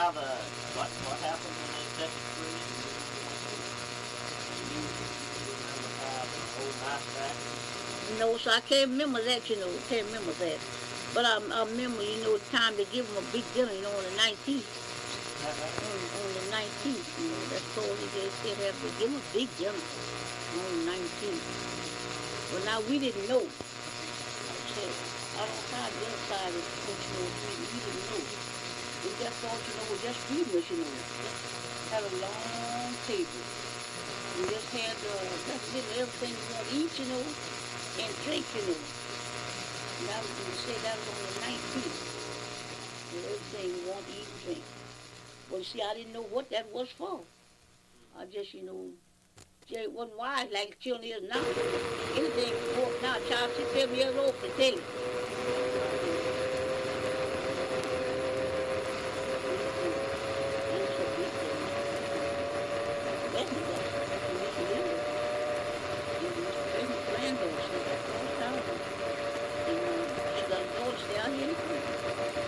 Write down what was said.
how what happened when they set you free? You remember how the old night back? No, so I can't remember that, can't remember that. But I remember, the time they give them a big dinner, on the 19th. On the 19th, that's all they said have to give them a big dinner on the 19th. Well, now we didn't know. So I don't know how the other side is, we didn't know. We just thought, we just Christmas, just had a long table. We just had just everything we want to eat, and drink, That was when you say that was on the 19th. Everything we want to eat and drink. Well, you see, I didn't know what that was for. I just, it wasn't wise like the children is now. Anything can go up now. Child 6, 7 years old can tell you. That's a big thing.